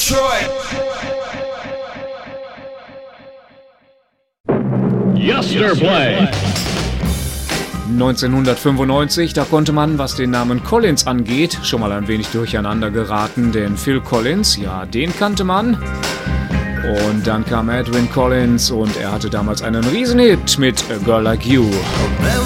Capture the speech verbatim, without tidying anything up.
Detroit. Yesterplay. neunzehnhundertfünfundneunzig, da konnte man, was den Namen Collins angeht, schon mal ein wenig durcheinander geraten, denn Phil Collins, ja, den kannte man. Und dann kam Edwyn Collins und er hatte damals einen Riesenhit mit A Girl Like You.